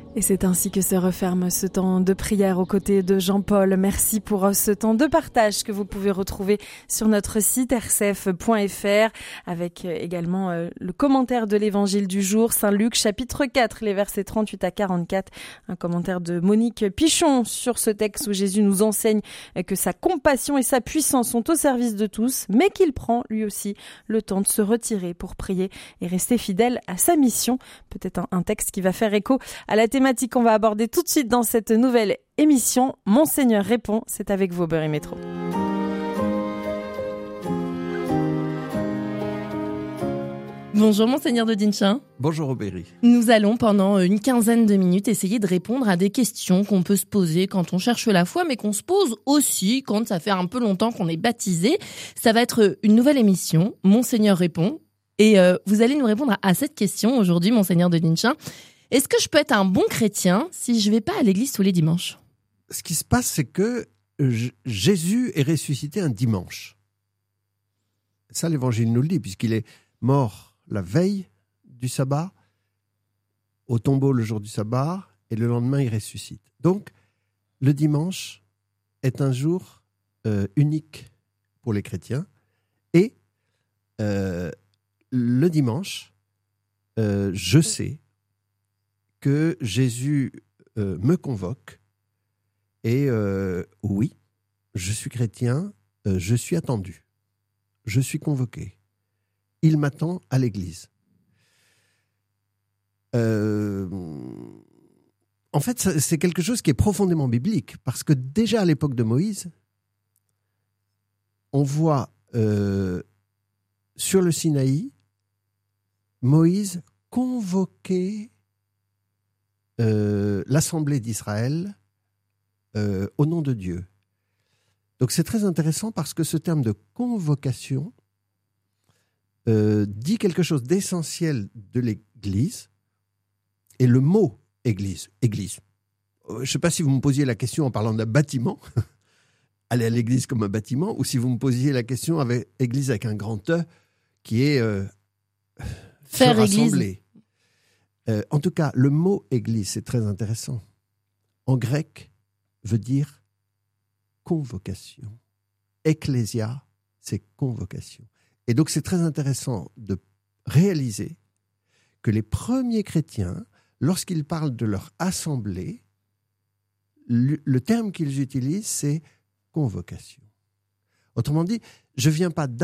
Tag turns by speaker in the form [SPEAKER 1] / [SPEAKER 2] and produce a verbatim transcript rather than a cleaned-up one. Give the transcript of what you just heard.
[SPEAKER 1] Et c'est ainsi que se referme ce temps de prière aux côtés de Jean-Paul. Merci pour ce temps de partage que vous pouvez retrouver sur notre site r c f point f r avec également le commentaire de l'évangile du jour, Saint-Luc chapitre quatre, les versets trente-huit à quarante-quatre. Un commentaire de Monique Pichon sur ce texte où Jésus nous enseigne que sa compassion et sa puissance sont au service de tous, mais qu'il prend lui aussi le temps de se retirer pour prier et rester fidèle à sa mission. Peut-être un, un texte qui va faire écho à la thématique qu'on va aborder tout de suite dans cette nouvelle émission. Monseigneur répond, c'est avec vous, Beurre et Métro.
[SPEAKER 2] Bonjour Monseigneur de Dinchin.
[SPEAKER 3] Bonjour Aubéry.
[SPEAKER 2] Nous allons pendant une quinzaine de minutes essayer de répondre à des questions qu'on peut se poser quand on cherche la foi, mais qu'on se pose aussi quand ça fait un peu longtemps qu'on est baptisé. Ça va être une nouvelle émission, Monseigneur répond. Et euh, vous allez nous répondre à cette question aujourd'hui, Monseigneur de Dinchin. Est-ce que je peux être un bon chrétien si je ne vais pas à l'église tous les dimanches ?
[SPEAKER 3] Ce qui se passe, c'est que J- Jésus est ressuscité un dimanche. Ça, l'Évangile nous le dit, puisqu'il est mort la veille du sabbat, au tombeau le jour du sabbat, et le lendemain, il ressuscite. Donc, le dimanche est un jour euh, unique pour les chrétiens. Et euh, le dimanche, euh, je sais que Jésus euh, me convoque et euh, oui, je suis chrétien, euh, je suis attendu, je suis convoqué. Il m'attend à l'église. Euh, en fait, c'est quelque chose qui est profondément biblique parce que déjà à l'époque de Moïse, on voit euh, sur le Sinaï, Moïse convoquer Euh, l'Assemblée d'Israël euh, au nom de Dieu. Donc c'est très intéressant parce que ce terme de convocation euh, dit quelque chose d'essentiel de l'Église et le mot Église, Église. Je ne sais pas si vous me posiez la question en parlant d'un bâtiment, aller à l'Église comme un bâtiment, ou si vous me posiez la question avec Église avec un grand E qui est euh,
[SPEAKER 2] faire
[SPEAKER 3] se rassembler.
[SPEAKER 2] Église.
[SPEAKER 3] Euh, en tout cas, le mot « église », c'est très intéressant. En grec, veut dire convocation. Ecclésia, c'est convocation. Et donc, c'est très intéressant de réaliser que les premiers chrétiens, lorsqu'ils parlent de leur assemblée, le, le terme qu'ils utilisent, c'est convocation. Autrement dit, je ne viens pas